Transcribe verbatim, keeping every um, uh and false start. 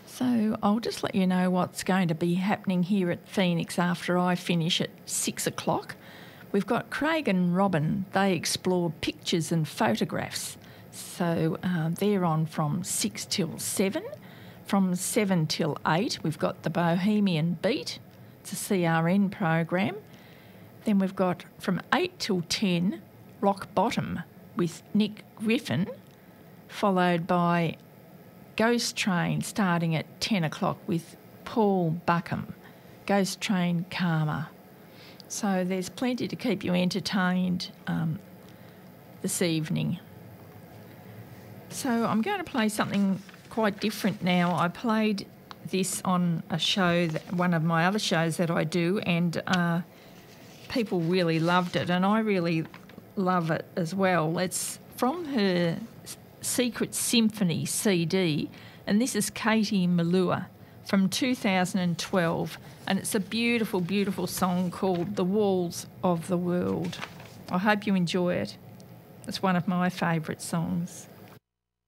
So I'll just let you know what's going to be happening here at Phoenix after I finish at six o'clock. We've got Craig and Robin. They explore pictures and photographs. So uh, they're on from six till seven. From seven till eight, we've got the Bohemian Beat. It's a C R N program. Then we've got from eight till ten, Rock Bottom with Nick Griffin, followed by Ghost Train starting at ten o'clock with Paul Buckham. Ghost Train Karma. So there's plenty to keep you entertained um, this evening. So I'm going to play something quite different now. I played this on a show, that, one of my other shows that I do, and uh, people really loved it, and I really love it as well. It's from her Secret Symphony C D, and this is Katie Melua from two thousand twelve, and it's a beautiful, beautiful song called The Walls of the World. I hope you enjoy it. It's one of my favourite songs.